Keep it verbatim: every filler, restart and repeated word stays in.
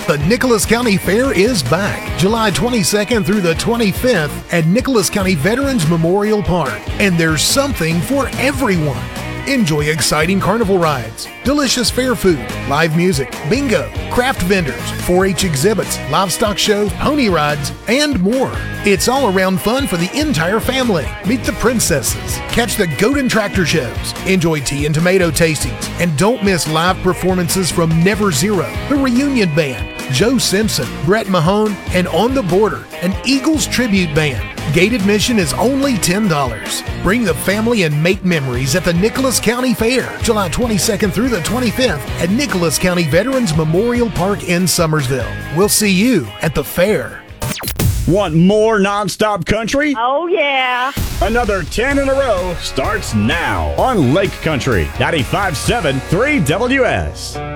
The Nicholas County Fair is back July twenty-second through the twenty-fifth at Nicholas County Veterans Memorial Park. And there's something for everyone. Enjoy exciting carnival rides, delicious fair food, live music, bingo, craft vendors, four H exhibits, livestock shows, pony rides, and more. It's all around fun for the entire family. Meet the princesses, catch the goat and tractor shows, enjoy tea and tomato tastings, and don't miss live performances from Never Zero, the Reunion Band, Joe Simpson, Brett Mahone, and On the Border, an Eagles tribute band. Gate admission is only ten dollars. Bring the family and make memories at the Nicholas County Fair, July twenty-second through the twenty-fifth at Nicholas County Veterans Memorial Park in Summersville. We'll see you at the fair. Want more nonstop country? Oh, yeah. Another ten in a row starts now on Lake Country ninety-five point seven three W S.